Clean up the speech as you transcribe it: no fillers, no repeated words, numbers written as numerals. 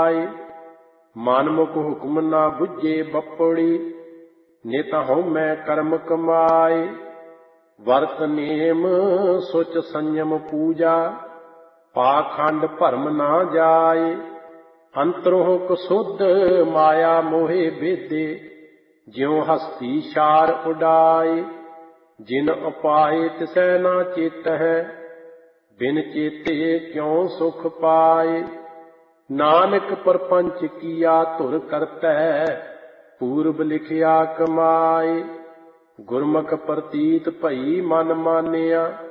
ਜਾਏ। ਮਨਮੁਖ ਹੁਕਮ ਨਾ ਬੁੱਝੇ ਬੱਪੜੀ, ਨਿਤ ਹਉਮੈ ਕਰਮ ਕਮਾਏ। ਵਰਤ ਨੇਮ ਸੁਚ ਸੰਯਮ ਪੂਜਾ, ਪਾਖੰਡ ਭਰਮ ਨਾ ਜਾਏ। ਅੰਤਰੋਂ ਕਸੁੱਧ ਮਾਇਆ ਮੋਹਿ ਬੇਦੇ, ਜਿਉ ਹਸਤੀ ਛਾਰ ਉਡਾਏ। ਜਿਨ ਉਪਾਏ ਤਿਸੈ ਨਾ ਚੇਤਹਿ, ਬਿਨ ਚੇਤੇ ਕਿਉ ਸੁਖ ਪਾਏ। ਨਾਨਕ ਪਰਪੰਚ ਕੀਆ ਧੁਰ ਕਰਤੈ, ਪੂਰਬ ਲਿਖਿਆ ਕਮਾਏ। ਗੁਰਮੁਖ ਪ੍ਰਤੀਤ ਭਈ ਮਨ ਮਾਨਿਆ,